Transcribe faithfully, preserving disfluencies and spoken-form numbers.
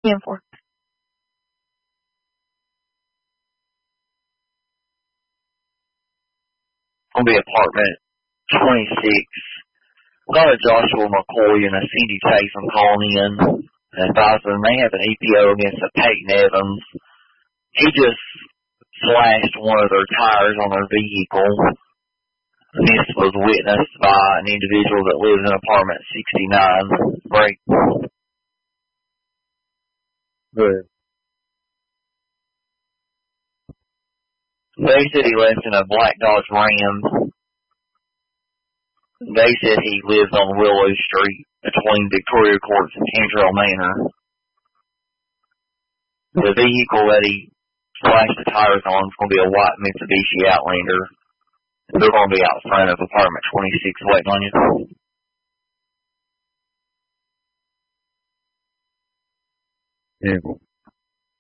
ten four. Gonna be apartment twenty-six. Got a Joshua McCoy and a C D Chase calling in and advising they have an E P O against a Peyton Evans. He just slashed one of their tires on their vehicle. This was witnessed by an individual that lives in apartment sixty-nine. Break. Good. They said he left in a black Dodge Ram. They said he lives on Willow Street between Victoria Courts and Cantrell Manor. The vehicle that he slashed the tires on is going to be a white Mitsubishi Outlander. They're going to be out front of apartment twenty-six waiting on you. Yeah.